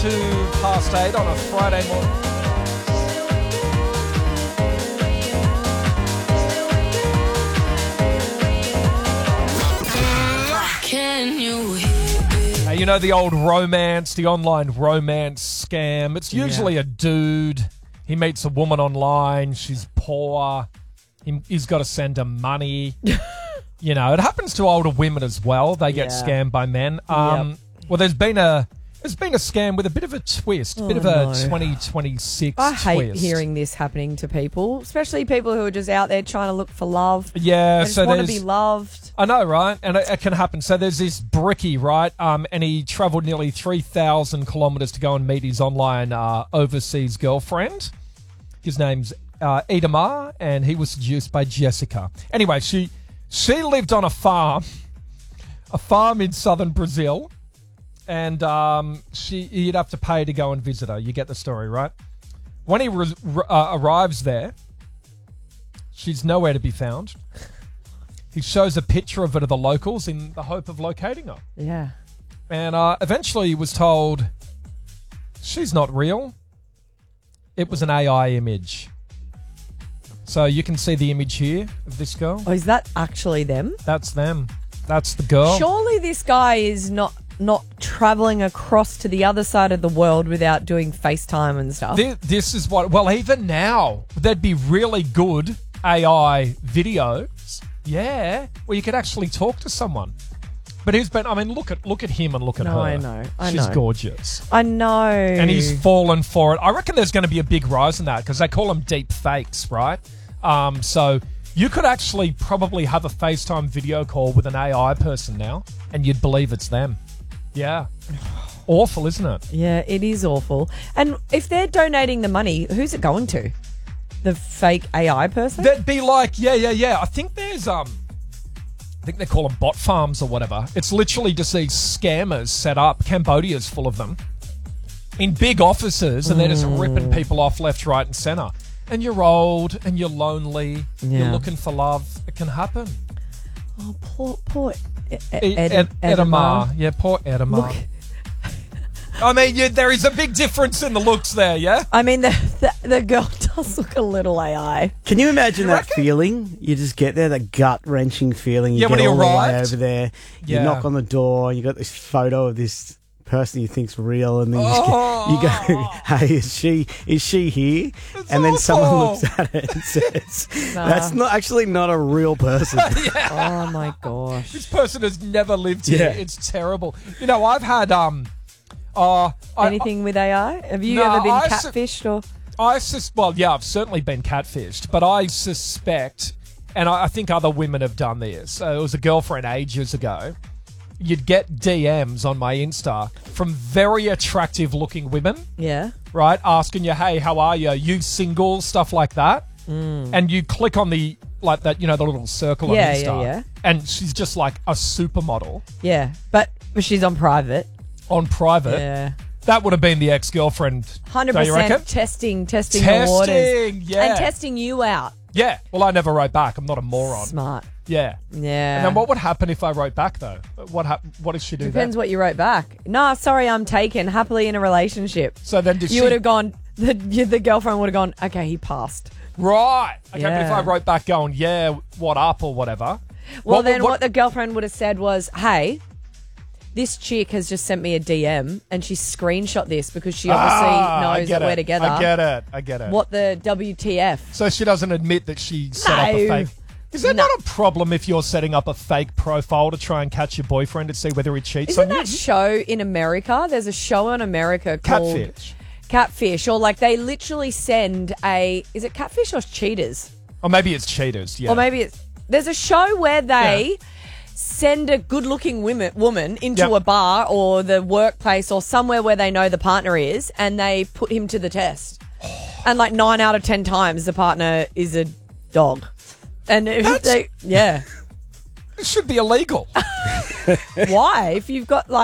8 on a Friday morning. Can you Now, you know the old romance, the online romance scam. It's usually a dude. He meets a woman online. She's poor. He's got to send her money. You know, it happens to older women as well. They get scammed by men. Well, there's been a scam with a bit of a twist, a bit of a 2026 I hate twist. hearing this happening to people, especially people who are just out there trying to look for love. Yeah, They just so want to there's... be loved. I know, right? And it can happen. So there's this Bricky, right? And he travelled nearly 3,000 kilometres to go and meet his online overseas girlfriend. His name's Idamar, and he was seduced by Jessica. Anyway, she lived on a farm in southern Brazil, and he'd have to pay to go and visit her. You get the story, right? When he arrives there, she's nowhere to be found. He shows a picture of her to the locals in the hope of locating her. Yeah. And eventually he was told, she's not real. It was an AI image. So you can see the image here of this girl. Oh, is that actually them? That's them. That's the girl. Surely this guy is not traveling across to the other side of the world without doing FaceTime and stuff. This is what... Well, even now, there'd be really good AI videos. Yeah. Where you could actually talk to someone. But he's been... I mean, look at him and look at her. I know. She's gorgeous. I know. And he's fallen for it. I reckon there's going to be a big rise in that because they call them deep fakes, right? So you could actually probably have a FaceTime video call with an AI person now and you'd believe it's them. Yeah. Awful, isn't it? Yeah, it is awful. And if they're donating the money, who's it going to? The fake AI person? That'd be like, yeah. I think there's... I think they call them bot farms or whatever. It's literally just these scammers set up. Cambodia's full of them. In big offices, and they're just ripping people off left, right, and centre. And you're old, and you're lonely, you're looking for love. It can happen. Oh, poor Idamar. Yeah, poor Idamar. I mean, there is a big difference in the looks there, yeah? I mean, the girl does look a little AI. Can you imagine that feeling? You just get there, that gut-wrenching feeling. You when get he all the way arrived. over there. You knock on the door, you got this photo of this person you think's real, and then you go, hey, is she here? It's and then awful. someone looks at it and says, that's not a real person. Oh, my gosh. This person has never lived here. It's terrible. You know, I've had... Anything with AI? Have you ever been catfished or? I've certainly been catfished, but I suspect, and I think other women have done this. It was a girlfriend ages ago. You'd get DMs on my Insta from very attractive looking women. Yeah. Right? Asking you, hey, how are you? You single? Stuff like that. And you click on the, like that, you know, the little circle on Insta. Yeah. And she's just like a supermodel. Yeah. But she's on private. On private. Yeah. That would have been the ex-girlfriend. 100% testing the waters. Yeah. And testing you out. Yeah. Well, I never wrote back. I'm not a moron. Smart. Yeah. Yeah. And then what would happen if I wrote back, though? What does she do Depends then? what you wrote back. Nah, sorry, I'm taken. Happily in a relationship. So then You would have gone, the girlfriend would have gone, okay, he passed. Right. Okay, but if Yeah. I wrote back going, yeah, what up or whatever. Well, what the girlfriend would have said was, hey, this chick has just sent me a DM and she screenshot this because she obviously knows that we're together. I get it. What the WTF? So she doesn't admit that she set up a fake... Is that not a problem if you're setting up a fake profile to try and catch your boyfriend to see whether he cheats Isn't on you? that show in America? There's a show in America called... Catfish. Or like they literally send is it Catfish or Cheaters? Or maybe it's Cheaters, yeah. Or maybe it's... There's a show where they... send a good-looking woman into a bar or the workplace or somewhere where they know the partner is, and they put him to the test. And like 9 out of 10 times, the partner is a dog. And if It should be illegal. why? If you've got like